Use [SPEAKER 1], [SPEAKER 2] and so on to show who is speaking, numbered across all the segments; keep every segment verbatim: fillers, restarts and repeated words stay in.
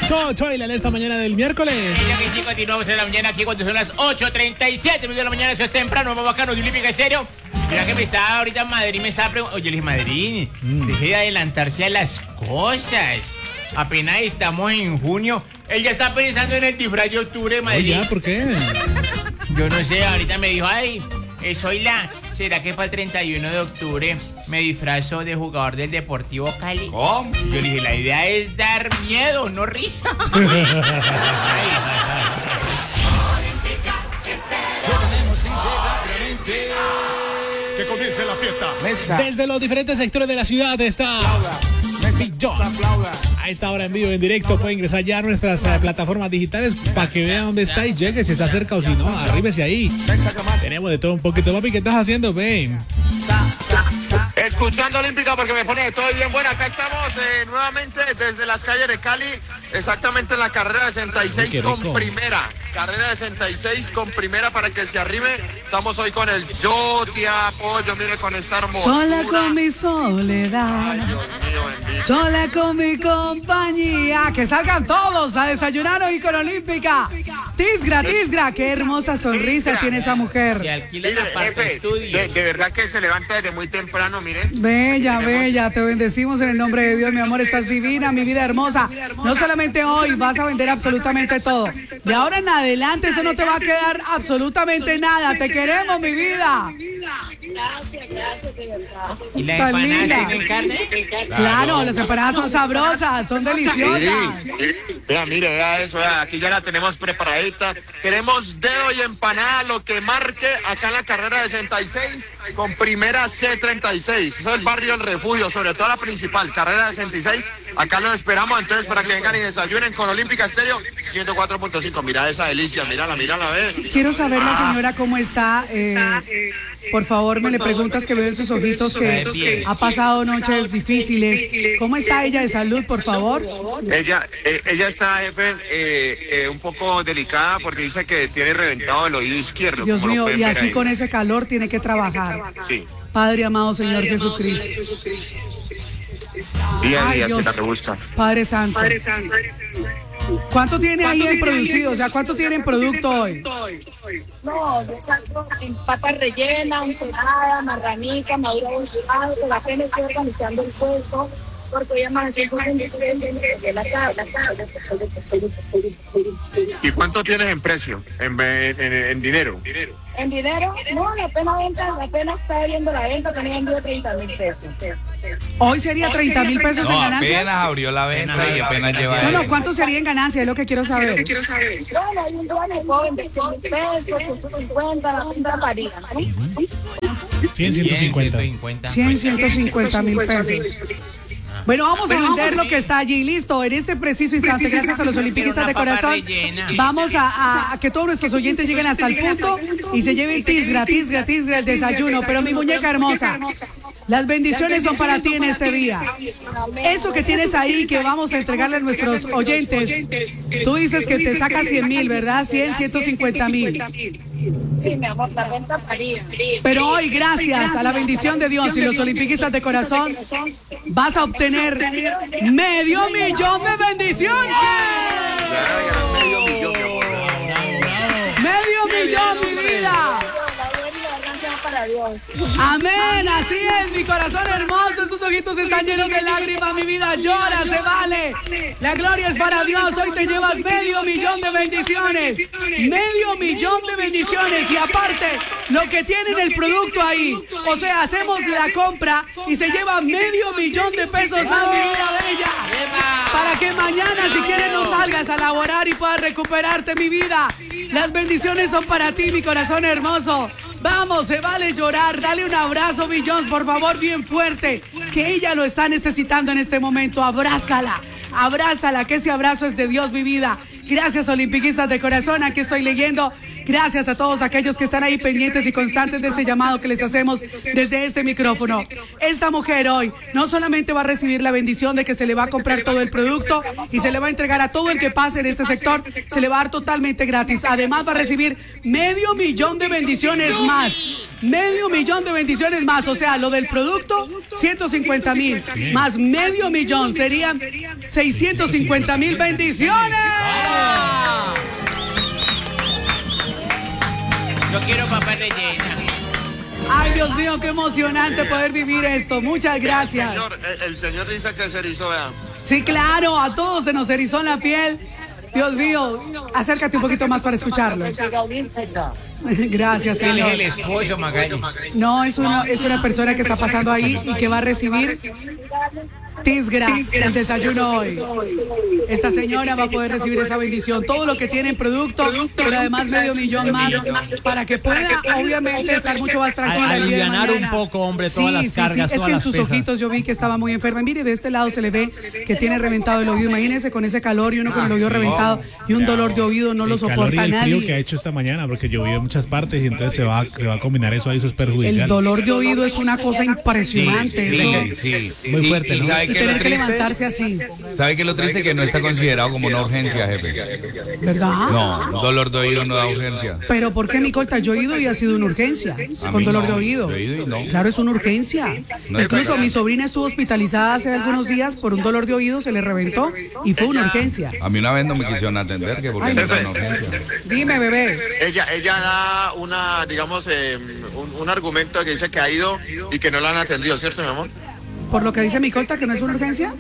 [SPEAKER 1] ocho en esta mañana del miércoles.
[SPEAKER 2] Mira que sí, continuamos en la mañana aquí cuando son las ocho treinta y siete minutos de la mañana. Eso es temprano, vamos bacano de Olímpica Estéreo. Mira que me estaba ahorita en Madrid, me estaba preguntando. Oye, le dije, Madrid, mm. deje de adelantarse a las cosas. Apenas estamos en junio. Él ya está pensando en el disfraz de octubre, Madrid.
[SPEAKER 1] Oye, ¿por qué?
[SPEAKER 2] Yo no sé, ahorita me dijo, ay, soy la... ¿Será que para el treinta y uno de octubre me disfrazo de jugador del Deportivo Cali?
[SPEAKER 3] ¿Cómo?
[SPEAKER 2] Yo le dije, la idea es dar miedo, no risa.
[SPEAKER 3] Que comience la fiesta.
[SPEAKER 1] Mesa. Desde los diferentes sectores de la ciudad está Big John. A esta hora en vivo, en directo, puede ingresar ya a nuestras uh, plataformas digitales para que vean dónde está y llegue, si está cerca o si no, arríbese ahí. Tenemos de todo un poquito. Papi, ¿qué estás haciendo, babe?
[SPEAKER 4] Escuchando Olímpica porque me pone todo bien bueno. Acá estamos eh, nuevamente desde las calles de Cali, exactamente en la carrera sesenta y seis con primera. Carrera sesenta y seis con primera para que se arrime. Estamos hoy con el Yo te apoyo, mire, con esta hermosura.
[SPEAKER 5] Sola con mi soledad.
[SPEAKER 4] Ay, Dios mío, bendito.
[SPEAKER 5] Sola con mi compañía. Que salgan todos a desayunar hoy con Olímpica. Tisgra, Tisgra, qué hermosa sonrisa
[SPEAKER 4] Tisgra.
[SPEAKER 5] tiene esa mujer.
[SPEAKER 2] Y alquila
[SPEAKER 4] Mire,
[SPEAKER 2] la parte
[SPEAKER 4] jefe,
[SPEAKER 2] estudio.
[SPEAKER 4] de, de verdad que se levanta desde muy temprano, miren.
[SPEAKER 5] Bella,
[SPEAKER 4] Tenemos...
[SPEAKER 5] bella, te bendecimos en el nombre de Dios, mi amor, estás divina, mi vida hermosa. No solamente hoy, vas a vender absolutamente todo. De ahora en adelante eso no te va a quedar absolutamente nada. Te queremos, mi vida.
[SPEAKER 6] Gracias, gracias, de verdad.
[SPEAKER 2] ¿Y las
[SPEAKER 5] Tan
[SPEAKER 2] empanadas
[SPEAKER 5] linda.
[SPEAKER 2] tienen carne?
[SPEAKER 5] Claro, las empanadas son sabrosas, son deliciosas.
[SPEAKER 4] Sí, sí. Vea, mire, vea eso, vea, aquí ya la tenemos preparadita. Queremos dedo y empanada, lo que marque acá en la carrera sesenta y seis con primera C treinta y seis. Eso es el barrio El Refugio, sobre todo la principal, carrera sesenta y seis. Acá los esperamos entonces para que vengan y desayunen con Olímpica Estéreo ciento cuatro punto cinco. Mira esa delicia, mírala, mírala, ve.
[SPEAKER 5] Quiero saber la señora cómo está. Eh, por favor, me le preguntas que veo en sus ojitos que ha pasado noches difíciles. ¿Cómo está ella de salud, por favor?
[SPEAKER 4] Ella, eh, ella está, jefe, eh, eh, un poco delicada porque dice que tiene reventado el oído izquierdo.
[SPEAKER 5] Dios
[SPEAKER 4] como lo
[SPEAKER 5] mío,
[SPEAKER 4] pueden
[SPEAKER 5] y
[SPEAKER 4] ver
[SPEAKER 5] así
[SPEAKER 4] ahí.
[SPEAKER 5] con ese calor tiene que trabajar.
[SPEAKER 4] Sí.
[SPEAKER 5] Padre amado Señor Jesucristo.
[SPEAKER 4] Día a
[SPEAKER 5] Ay,
[SPEAKER 4] día se
[SPEAKER 5] Dios.
[SPEAKER 4] la rebusca.
[SPEAKER 5] Padre Santo. ¿Cuánto tiene ahí en producido? O sea, ¿cuánto tiene en producto hoy?
[SPEAKER 6] No, yo salgo en patas rellenas, ensalada, marranica, madura bolsada, pero apenas estoy organizando el puesto, porque hoy amanecí con un de la tabla, tabla.
[SPEAKER 4] ¿Y cuánto tienes en precio? En, en, en, en dinero.
[SPEAKER 6] En dinero, no, apenas venta, apenas está viendo la venta, tenía vendido treinta mil pesos.
[SPEAKER 5] Hoy sería treinta mil pesos en
[SPEAKER 7] No,
[SPEAKER 5] ganancias.
[SPEAKER 7] apenas abrió la venta y apenas lleva
[SPEAKER 5] No, no,
[SPEAKER 7] eso.
[SPEAKER 5] ¿cuánto sería en ganancia? Es lo que quiero saber.
[SPEAKER 6] Bueno, hay un dólar que puedo vender cien mil pesos, ciento cincuenta, la venta varía, ¿no?
[SPEAKER 1] cien, ciento cincuenta.
[SPEAKER 5] cien, ciento cincuenta mil pesos. Bueno, vamos a vender lo que está allí. Listo, en este preciso instante, gracias a los olimpiquistas de corazón, vamos a, a- a que todos nuestros oyentes lleguen hasta el punto y se lleven tisgra, tisgra, tisgra el desayuno. Pero mi muñeca hermosa, las bendiciones son para ti en este día. Eso que tienes ahí que vamos a entregarle a nuestros oyentes, tú dices que te saca cien mil, ¿verdad? cien, ciento cincuenta mil.
[SPEAKER 6] Sí, mi amor, la venta varía.
[SPEAKER 5] Pero hoy, gracias a la bendición de Dios y los olimpiquistas de corazón, vas a obtener medio millón de bendiciones.
[SPEAKER 4] Medio millón, mi amor.
[SPEAKER 5] Medio millón, mi vida.
[SPEAKER 6] La buena y la verdad sea para Dios.
[SPEAKER 5] Amén, así es, mi corazón hermoso, esos ojitos están llenos de lágrimas, mi vida llora, se vale. La gloria es para Dios, hoy te llevas medio millón de bendiciones, medio millón de bendiciones y aparte lo que tienen el producto ahí, o sea, hacemos la compra y se lleva medio millón de pesos más, mi vida bella, para que mañana si quieres no salgas a laborar y puedas recuperarte, mi vida. Las bendiciones son para ti, mi corazón hermoso. Vamos, se vale llorar, dale un abrazo, Billions, por favor, bien fuerte, que ella lo está necesitando en este momento. Abrázala, abrázala, que ese abrazo es de Dios, mi vida. Gracias, olimpiquistas de corazón. Aquí estoy leyendo. Gracias a todos aquellos que están ahí pendientes y constantes de este llamado que les hacemos desde este micrófono. Esta mujer hoy no solamente va a recibir la bendición de que se le va a comprar todo el producto y se le va a entregar a todo el que pase en este sector, se le va a dar totalmente gratis. Además va a recibir medio millón de bendiciones más. Medio millón de bendiciones más. O sea, lo del producto, ciento cincuenta mil más medio millón serían seiscientos cincuenta mil bendiciones.
[SPEAKER 2] Yo quiero papa rellena.
[SPEAKER 5] Ay, Dios mío, qué emocionante poder vivir esto. Muchas gracias.
[SPEAKER 4] El señor, el, el señor dice que se erizó, vean.
[SPEAKER 5] Sí, claro, a todos se nos erizó la piel. Dios mío, acércate un poquito más para escucharlo. Gracias,
[SPEAKER 2] Él
[SPEAKER 5] señor.
[SPEAKER 2] es el esposo, Magali.
[SPEAKER 5] No, es una, es una persona que está pasando ahí y que va a recibir Tisgra, el desayuno hoy. Esta señora va a poder recibir esa bendición. Todo lo que tiene en producto, pero además medio millón más para que pueda, obviamente, estar mucho más tranquila el día de
[SPEAKER 1] Alivianar
[SPEAKER 5] mañana.
[SPEAKER 1] un poco, hombre, todas las
[SPEAKER 5] Sí, sí,
[SPEAKER 1] cargas,
[SPEAKER 5] sí. Es
[SPEAKER 1] todas
[SPEAKER 5] que en
[SPEAKER 1] las
[SPEAKER 5] sus
[SPEAKER 1] pesas.
[SPEAKER 5] ojitos yo vi que estaba muy enferma. Mire, de este lado se le ve que tiene reventado el oído. Imagínense con ese calor y uno con el oído reventado y un dolor de oído no lo
[SPEAKER 1] El calor y
[SPEAKER 5] soporta
[SPEAKER 1] el frío que ha
[SPEAKER 5] nadie.
[SPEAKER 1] hecho esta mañana, porque llovió en muchas partes y entonces se va, se va a combinar eso ahí, eso es perjudicial.
[SPEAKER 5] El dolor de oído es una cosa impresionante.
[SPEAKER 7] Sí,
[SPEAKER 5] eso.
[SPEAKER 7] sí, sí.
[SPEAKER 1] Muy
[SPEAKER 7] Y-
[SPEAKER 1] fuerte,
[SPEAKER 7] y,
[SPEAKER 1] ¿no?
[SPEAKER 7] ¿sabe
[SPEAKER 5] Y
[SPEAKER 7] qué es
[SPEAKER 5] tener
[SPEAKER 7] lo
[SPEAKER 5] que
[SPEAKER 7] triste?
[SPEAKER 5] levantarse así,
[SPEAKER 7] ¿Sabe qué es lo triste? Que no está considerado como una urgencia, jefe.
[SPEAKER 5] ¿verdad?
[SPEAKER 7] No, un dolor de oído no da urgencia.
[SPEAKER 5] Pero ¿por qué, mi corta? Yo he ido y ha sido una urgencia,
[SPEAKER 7] A
[SPEAKER 5] con
[SPEAKER 7] mí
[SPEAKER 5] dolor
[SPEAKER 7] no,
[SPEAKER 5] de oído.
[SPEAKER 7] yo he ido y no.
[SPEAKER 5] Claro, es una urgencia.
[SPEAKER 7] No es
[SPEAKER 5] Incluso
[SPEAKER 7] verdad.
[SPEAKER 5] mi sobrina estuvo hospitalizada hace algunos días por un dolor de oído, se le reventó y fue una urgencia.
[SPEAKER 7] A mí una vez no me quisieron atender, que porque no está en urgencia.
[SPEAKER 5] Dime, bebé.
[SPEAKER 4] Ella, ella da una, digamos, eh, un, un argumento que dice que ha ido y que no la han atendido, ¿cierto, mi amor?
[SPEAKER 5] Por lo que dice mi corta, que no es una urgencia.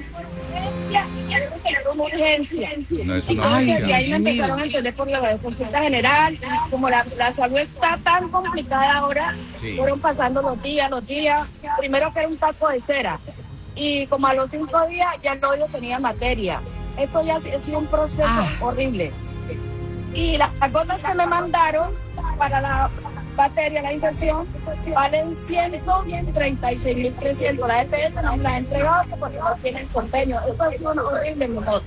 [SPEAKER 6] Como urgencia.
[SPEAKER 7] No es una
[SPEAKER 6] Entonces,
[SPEAKER 7] urgencia.
[SPEAKER 6] y ahí me
[SPEAKER 5] Dios mío.
[SPEAKER 6] empezaron a entender por la consulta general, y como la, la salud está tan complicada ahora,
[SPEAKER 7] Sí.
[SPEAKER 6] fueron pasando los días, los días, primero que era un taco de cera, y como a los cinco días ya el oído tenía materia. Esto ya ha sido un proceso
[SPEAKER 5] Ah.
[SPEAKER 6] horrible. Y las gotas que me mandaron para la bacteria, la infección, valen ciento treinta y seis mil trescientos. La E P S no me las ha entregado porque no tienen convenio. Esto ha sido horrible, mi amor.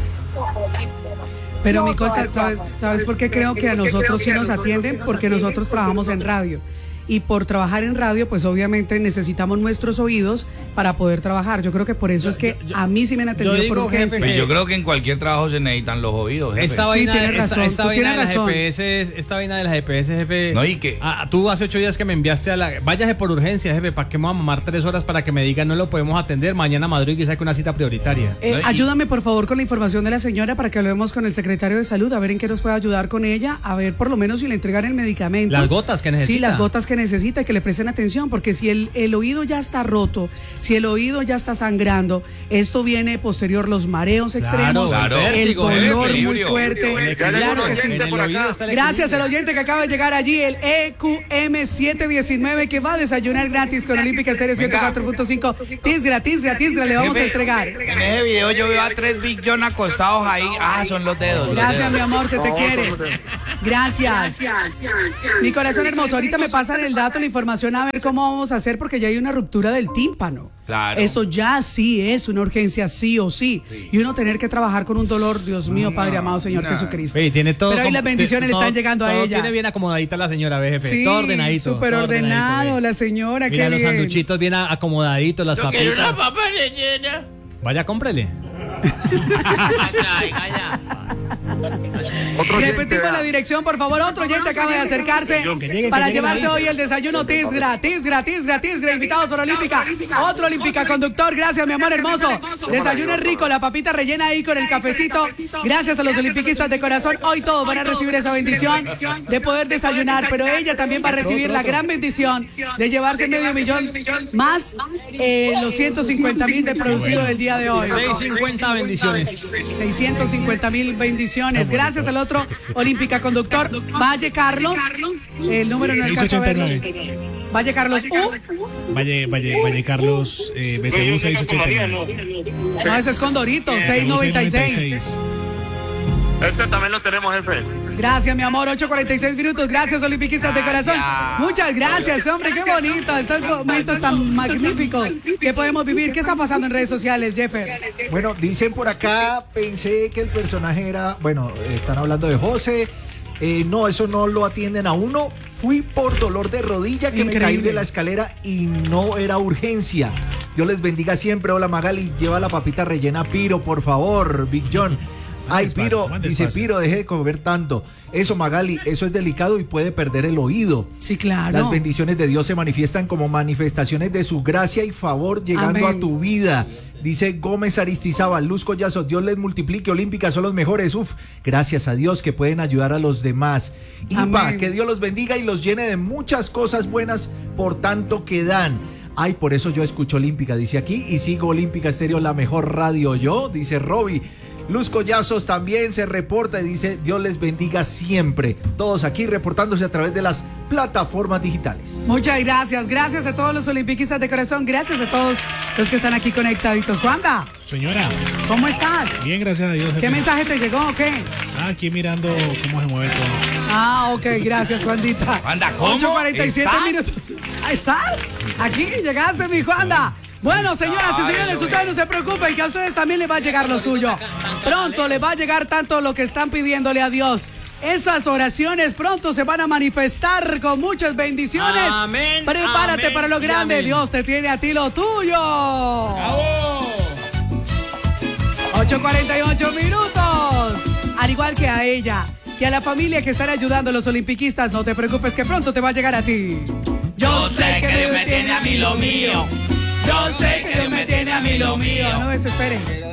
[SPEAKER 5] Pero
[SPEAKER 6] No,
[SPEAKER 5] mi corta,
[SPEAKER 6] no,
[SPEAKER 5] ¿sabes,
[SPEAKER 6] no.
[SPEAKER 5] ¿sabes por qué creo que a nosotros sí nos atienden? Porque nosotros trabajamos en radio. Y por trabajar en radio, pues obviamente necesitamos nuestros oídos para poder trabajar. Yo creo que por eso es que a mí sí me han atendido
[SPEAKER 1] yo
[SPEAKER 5] por
[SPEAKER 1] digo,
[SPEAKER 5] urgencia.
[SPEAKER 1] jefe,
[SPEAKER 7] Pues yo creo que en cualquier trabajo se necesitan los oídos, jefe.
[SPEAKER 1] Esta
[SPEAKER 5] Sí,
[SPEAKER 1] vaina,
[SPEAKER 5] tienes
[SPEAKER 1] esta-
[SPEAKER 5] razón,
[SPEAKER 1] esta
[SPEAKER 5] tú
[SPEAKER 1] vaina
[SPEAKER 5] tienes
[SPEAKER 1] de las
[SPEAKER 5] razón.
[SPEAKER 1] G P S, esta vaina de las G P S, jefe.
[SPEAKER 7] No, ¿y qué?
[SPEAKER 1] Ah, tú hace ocho días que me enviaste a la. Váyase por urgencia, jefe. ¿Para qué me voy a mamar tres horas para que me digan no lo podemos atender? Mañana a Madrid y saque una cita prioritaria.
[SPEAKER 5] Eh,
[SPEAKER 7] No, y-
[SPEAKER 5] ayúdame por favor con la información de la señora para que hablemos con el secretario de salud, a ver en qué nos puede ayudar con ella, a ver por lo menos si le entregan el medicamento.
[SPEAKER 1] Las gotas que necesita.
[SPEAKER 5] Sí, las gotas que necesita y que le presten atención, porque si el, el oído ya está roto, si el oído ya está sangrando, esto viene posterior los mareos extremos,
[SPEAKER 7] claro.
[SPEAKER 5] el
[SPEAKER 1] Vértigo,
[SPEAKER 5] dolor muy
[SPEAKER 7] equilibrio.
[SPEAKER 5] fuerte.
[SPEAKER 4] Ya le
[SPEAKER 5] Claro
[SPEAKER 4] digo,
[SPEAKER 5] que sí.
[SPEAKER 4] gente
[SPEAKER 1] En
[SPEAKER 4] por
[SPEAKER 1] el
[SPEAKER 4] acá.
[SPEAKER 1] oído está el
[SPEAKER 5] Gracias al
[SPEAKER 1] equilibrio.
[SPEAKER 5] oyente que acaba de llegar allí, el E Q M siete diecinueve, que va a desayunar gratis con Olímpica Estéreo ciento cuatro punto cinco. Tisgra, Tisgra, Tisgra, le vamos a
[SPEAKER 7] Jefe,
[SPEAKER 5] entregar.
[SPEAKER 7] En ese video yo veo a tres Big John acostados ahí. Ah, son los dedos. los
[SPEAKER 5] Gracias,
[SPEAKER 7] dedos.
[SPEAKER 5] mi amor, se te
[SPEAKER 4] No,
[SPEAKER 5] quiere.
[SPEAKER 4] hombre.
[SPEAKER 5] Gracias. Mi corazón hermoso, ahorita me pasan el dato, la información, a ver cómo vamos a hacer, porque ya hay una ruptura del tímpano.
[SPEAKER 7] Claro.
[SPEAKER 5] Eso ya sí es una urgencia, sí o sí. Y uno tener que trabajar con un dolor, Dios mío, Padre amado, Señor
[SPEAKER 7] no.
[SPEAKER 5] Jesucristo.
[SPEAKER 1] Oye, tiene todo.
[SPEAKER 5] Pero ahí
[SPEAKER 1] como-
[SPEAKER 5] las bendiciones le
[SPEAKER 1] todo-
[SPEAKER 5] están llegando a
[SPEAKER 1] todo
[SPEAKER 5] ella.
[SPEAKER 1] Tiene bien acomodadita la señora, ve, jefe.
[SPEAKER 5] Sí,
[SPEAKER 1] todo ordenadito.
[SPEAKER 5] súper
[SPEAKER 1] todo
[SPEAKER 5] ordenado,
[SPEAKER 1] ordenadito, ve.
[SPEAKER 5] la señora,
[SPEAKER 1] Mira
[SPEAKER 5] qué
[SPEAKER 1] los
[SPEAKER 5] bien.
[SPEAKER 1] sanduchitos bien a- acomodaditos, las
[SPEAKER 2] Yo quiero una
[SPEAKER 1] papitas.
[SPEAKER 2] papa rellena.
[SPEAKER 1] Vaya, cómprele.
[SPEAKER 2] Traiga ya.
[SPEAKER 4] Otro oyente,
[SPEAKER 5] Repetimos
[SPEAKER 4] vea.
[SPEAKER 5] la dirección, por favor. Otro oyente acaba de acercarse
[SPEAKER 1] Que llegue, que
[SPEAKER 5] para
[SPEAKER 1] llegue
[SPEAKER 5] llevarse
[SPEAKER 1] ahí.
[SPEAKER 5] hoy el desayuno Tisgra, Tisgra, Tisgra, Tisgra, invitados por Olímpica. Otro Olímpica conductor, gracias, mi amor hermoso. Desayuno es rico, la papita rellena ahí con el cafecito. Gracias a los olimpiquistas de corazón. Hoy todos van a recibir esa bendición de poder desayunar, pero ella también va a recibir la gran bendición de llevarse medio millón más eh, los ciento cincuenta mil de producido del día de hoy.
[SPEAKER 1] seiscientos cincuenta bendiciones.
[SPEAKER 5] seiscientos cincuenta mil bendiciones. Gracias al otro Olímpica conductor, Valle Carlos. El número no alcanzo a verlo.
[SPEAKER 1] seiscientos ochenta y nueve.
[SPEAKER 5] Valle Carlos U.
[SPEAKER 1] Valle, Valle, Valle Carlos, eh, B C U seiscientos ochenta y nueve.
[SPEAKER 5] No, ese es Condorito, seiscientos noventa y seis.
[SPEAKER 4] Ese también lo tenemos, jefe.
[SPEAKER 5] Gracias, mi amor. ocho cuarenta y seis minutos. Gracias, olimpiquistas de corazón. Muchas gracias, hombre. Qué bonito. Estos momentos tan magníficos que podemos vivir. ¿Qué está pasando en redes sociales, Jeffer?
[SPEAKER 8] Bueno, dicen por acá, pensé que el personaje era, bueno, están hablando de José. Eh, no, eso no lo atienden a uno. Fui por dolor de rodilla que
[SPEAKER 5] Increíble.
[SPEAKER 8] me caí de la escalera y no era urgencia. Dios les bendiga siempre. Hola, Magali, lleva la papita rellena Piro, por favor, Big John. Ay,
[SPEAKER 1] Despacio,
[SPEAKER 8] Piro,
[SPEAKER 1] más
[SPEAKER 8] dice
[SPEAKER 1] despacio.
[SPEAKER 8] Piro, deje de comer tanto. Eso, Magali, eso es delicado y puede perder el oído.
[SPEAKER 5] Sí, claro.
[SPEAKER 8] Las bendiciones de Dios se manifiestan como manifestaciones de su gracia y favor llegando
[SPEAKER 5] Amén.
[SPEAKER 8] a tu vida. Dice Gómez Aristizábal, Luz Collazo, Dios les multiplique, olímpicas son los mejores. Uf, gracias a Dios que pueden ayudar a los demás. Ipa,
[SPEAKER 5] Amén.
[SPEAKER 8] que Dios los bendiga y los llene de muchas cosas buenas por tanto que dan. Ay, por eso yo escucho Olímpica, dice aquí, y sigo Olímpica Estéreo, la mejor radio yo, dice Roby. Luz Collazos también se reporta y dice, Dios les bendiga siempre. Todos aquí reportándose a través de las plataformas digitales.
[SPEAKER 5] Muchas gracias. Gracias a todos los olimpiquistas de corazón. Gracias a todos los que están aquí conectaditos. Juanda,
[SPEAKER 1] Señora,
[SPEAKER 5] ¿cómo estás?
[SPEAKER 1] bien, gracias a Dios.
[SPEAKER 5] ¿Qué
[SPEAKER 1] jefe.
[SPEAKER 5] mensaje te llegó o qué?
[SPEAKER 1] Ah, aquí mirando cómo se mueve todo.
[SPEAKER 5] Ah, ok, gracias, Juandita.
[SPEAKER 7] Juanda, ¿cómo?
[SPEAKER 5] ocho cuarenta y siete
[SPEAKER 7] ¿Estás?
[SPEAKER 5] minutos. Ahí estás. Aquí llegaste, mi Juanda. Bueno, señoras y señores, ustedes no se preocupen que a ustedes también les va a llegar lo suyo. Pronto les va a llegar tanto lo que están pidiéndole a Dios. Esas oraciones pronto se van a manifestar con muchas bendiciones.
[SPEAKER 2] Amén,
[SPEAKER 5] Prepárate
[SPEAKER 2] amén
[SPEAKER 5] para lo
[SPEAKER 2] y
[SPEAKER 5] grande.
[SPEAKER 2] amén.
[SPEAKER 5] Dios te tiene a ti lo tuyo. ocho cuarenta y ocho minutos. Al igual que a ella, que a la familia que están ayudando a los olimpiquistas, no te preocupes que pronto te va a llegar a ti.
[SPEAKER 2] Yo sé que Dios me tiene a mí lo mío. Yo sé que Dios me tiene a mí lo mío.
[SPEAKER 5] No desesperes.